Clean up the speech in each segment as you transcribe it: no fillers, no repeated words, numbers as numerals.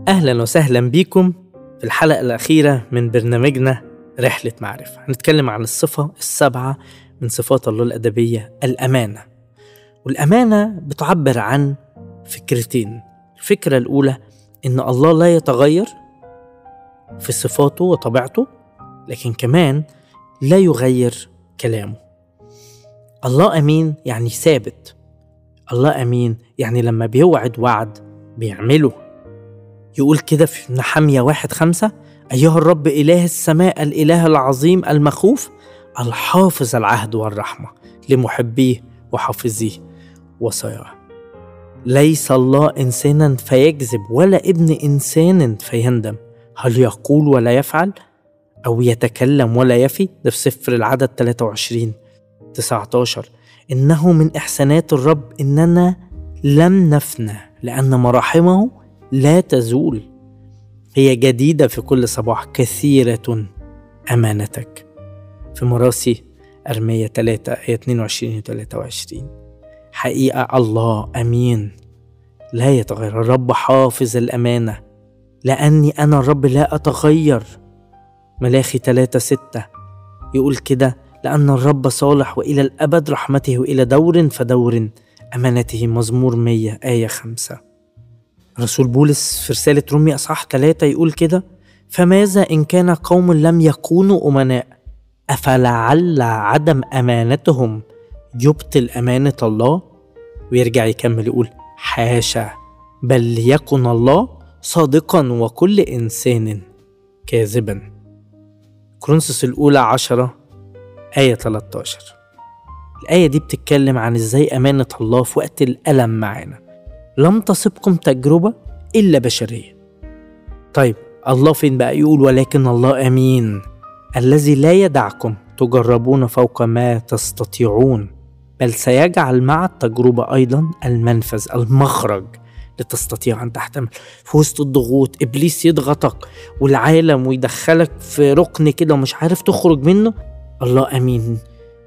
أهلا وسهلا بيكم في الحلقة الأخيرة من برنامجنا رحلة معرفة. هنتكلم عن الصفة السبعة من صفات الله الأدبية، الأمانة. والأمانة بتعبر عن فكرتين. الفكرة الأولى إن الله لا يتغير في صفاته وطبيعته، لكن كمان لا يغير كلامه. الله أمين يعني ثابت. الله أمين يعني لما بيوعد وعد بيعمله. يقول كده في نحمية 1:5: أيها الرب إله السماء، الإله العظيم المخوف، الحافظ العهد والرحمة لمحبيه وحافظيه وصاياه. ليس الله إنسانا فيكذب، ولا ابن إنسان فيندم. هل يقول ولا يفعل، أو يتكلم ولا يفي؟ ده في سفر العدد 23:19. إنه من إحسانات الرب إننا لم نفنى، لأن مراحمه لا تزول، هي جديدة في كل صباح، كثيرة أمانتك. في مراسي أرمية 3:22-23. حقيقة الله أمين لا يتغير. الرب حافظ الأمانة، لأني أنا الرب لا أتغير. ملاخي 3:6 يقول كده: لأن الرب صالح وإلى الأبد رحمته، وإلى دور فدور أمانته. مزمور 100:5. رسول بولس في رسالة رومية 3 يقول كده: فماذا إن كان قوم لم يكونوا أمناء، أفلعل عدم أمانتهم يبطل أمانة الله؟ ويرجع يكمل يقول: حاشا، بل ليكن الله صادقا وكل إنسان كاذبا. كورنثوس الأولى 10:13. الآية دي بتتكلم عن إزاي أمانة الله في وقت الألم معانا. لم تصبكم تجربة إلا بشرية. طيب الله فين بقى؟ يقول: ولكن الله أمين، الذي لا يدعكم تجربون فوق ما تستطيعون، بل سيجعل مع التجربة أيضا المنفذ، المخرج، لتستطيع أن تحتمل. في وسط الضغوط إبليس يضغطك والعالم ويدخلك في ركن كده ومش عارف تخرج منه، الله أمين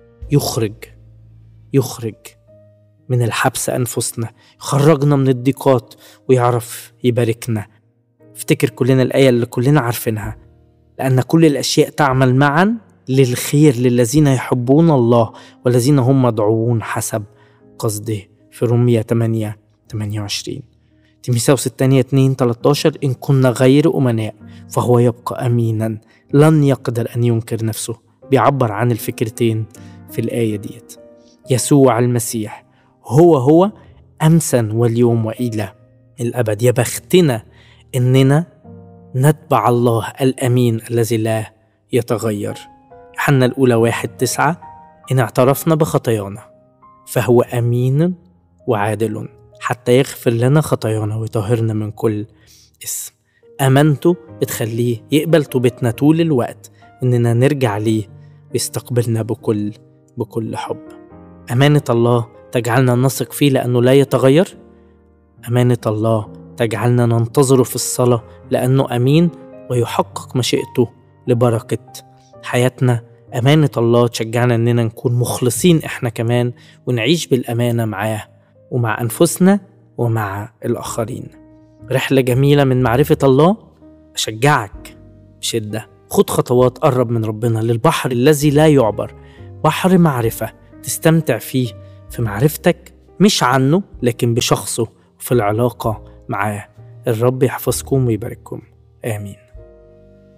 يخرج من الحبس أنفسنا، يخرجنا من الضيقات ويعرف يباركنا. افتكر كلنا الآية اللي كلنا عارفينها: لأن كل الأشياء تعمل معا للخير للذين يحبون الله والذين هم مدعوون حسب قصده. في رومية 8:28. تيموثاوس الثانية 2:13: إن كنا غير أمناء فهو يبقى أمينا، لن يقدر أن ينكر نفسه. بيعبر عن الفكرتين في الآية ديت. يسوع المسيح هو أمسا واليوم وإلى الأبد. يا بختنا إننا نتبع الله الأمين الذي لا يتغير. يوحنا الأولى 1:9: إن اعترفنا بخطايانا فهو أمين وعادل حتى يغفر لنا خطايانا ويطهرنا من كل اسم. أمانته بتخليه يقبل توبتنا طول الوقت، إننا نرجع ليه ويستقبلنا بكل حب. أمانة الله تجعلنا نثق فيه لأنه لا يتغير. أمانة الله تجعلنا ننتظره في الصلاة لأنه أمين ويحقق مشيئته لبركة حياتنا. أمانة الله تشجعنا أننا نكون مخلصين إحنا كمان، ونعيش بالأمانة معاه ومع أنفسنا ومع الآخرين. رحلة جميلة من معرفة الله. أشجعك بشدة، خد خطوات، قرب من ربنا للبحر الذي لا يعبر، بحر معرفة تستمتع فيه في معرفتك، مش عنه لكن بشخصه وفي العلاقة معاه. الرب يحفظكم ويبارككم. آمين.